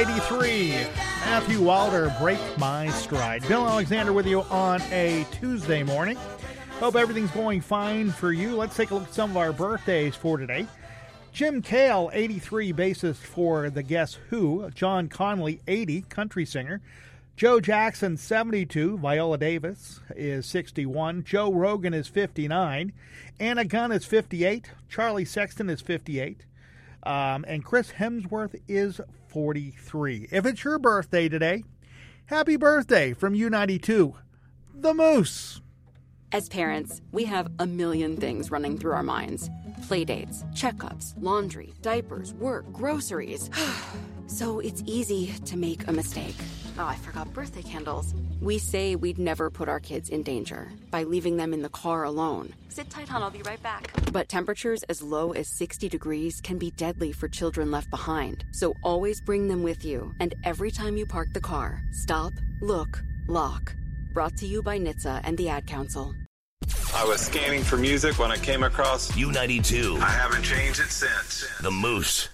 83, Matthew Wilder, Break My Stride. Bill Alexander with you on a Tuesday morning. Hope everything's going fine for you. Let's take a look at some of our birthdays for today. Jim Cale, 83, bassist for the Guess Who. John Connolly, 80, country singer. Joe Jackson, 72. Viola Davis is 61. Joe Rogan is 59. Anna Gunn is 58. Charlie Sexton is 58. And Chris Hemsworth is 43. If it's your birthday today, happy birthday from U92, the Moose. As parents, we have a million things running through our minds. Playdates, checkups, laundry, diapers, work, groceries. So it's easy to make a mistake. Oh, I forgot birthday candles. We say we'd never put our kids in danger by leaving them in the car alone. Sit tight, hon, I'll be right back. But temperatures as low as 60 degrees can be deadly for children left behind. So always bring them with you. And every time you park the car, stop, look, lock. Brought to you by NHTSA and the Ad Council. I was scanning for music when I came across U92. I haven't changed it since. The Moose.